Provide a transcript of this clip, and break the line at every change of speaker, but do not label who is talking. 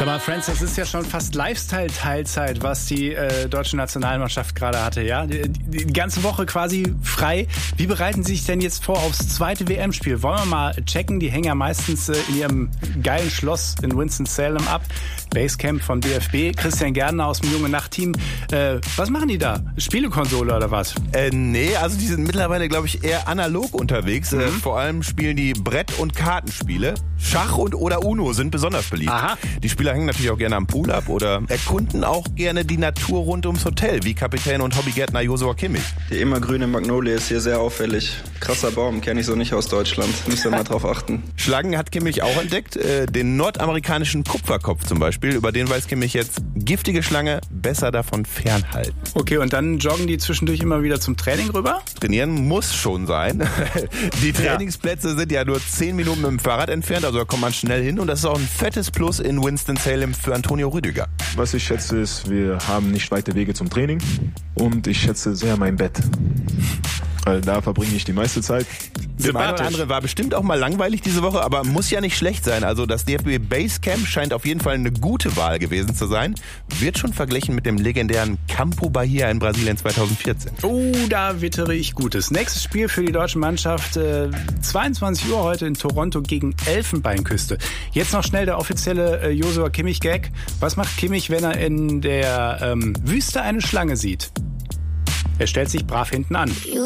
Sag mal, Franz, das ist ja schon fast Lifestyle-Teilzeit, was die deutsche Nationalmannschaft gerade hatte, ja? Die ganze Woche quasi frei. Wie bereiten Sie sich denn jetzt vor aufs zweite WM-Spiel? Wollen wir mal checken? Die hängen ja meistens in ihrem geilen Schloss in Winston-Salem ab. Basecamp von DFB. Christian Gärtner aus dem Junge Nacht-Team. Was machen die da? Spielekonsole oder was?
Nee, also die sind mittlerweile, glaube ich, eher analog unterwegs. Vor allem spielen die Brett- und Kartenspiele. Schach und oder Uno sind besonders beliebt.
Aha.
Die Spieler hängen natürlich auch gerne am Pool ab oder erkunden auch gerne die Natur rund ums Hotel, wie Kapitän und Hobbygärtner Joshua Kimmich.
Die immergrüne Magnolie ist hier sehr auffällig. Krasser Baum, kenne ich so nicht aus Deutschland. Müsst ihr mal drauf achten.
Schlangen hat Kimmich auch entdeckt. Den nordamerikanischen Kupferkopf zum Beispiel. Über den weiß Kimmich jetzt, giftige Schlange, besser davon fernhalten.
Okay, und dann joggen die zwischendurch immer wieder zum Training rüber?
Trainieren muss schon sein. Die Trainingsplätze sind ja nur 10 Minuten mit dem Fahrrad entfernt, also da kommt man schnell hin. Und das ist auch ein fettes Plus in Winston-Salem für Antonio Rüdiger.
Was ich schätze ist, wir haben nicht weite Wege zum Training und ich schätze sehr mein Bett. Weil da verbringe ich die meiste Zeit.
Dem einen oder anderen war bestimmt auch mal langweilig diese Woche, aber muss ja nicht schlecht sein. Also das DFB Basecamp scheint auf jeden Fall eine gute Wahl gewesen zu sein. Wird schon verglichen mit dem legendären Campo Bahia in Brasilien 2014.
Oh, da wittere ich Gutes. Nächstes Spiel für die deutsche Mannschaft, 22 Uhr heute in Toronto gegen Elfenbeinküste. Jetzt noch schnell der offizielle Joshua Kimmich-Gag. Was macht Kimmich, wenn er in der Wüste eine Schlange sieht? Er stellt sich brav hinten an.